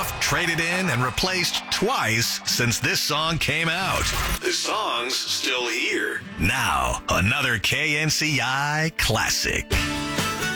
off, traded in, and replaced twice since this song came out. The song's still here. Now, another KNCI classic.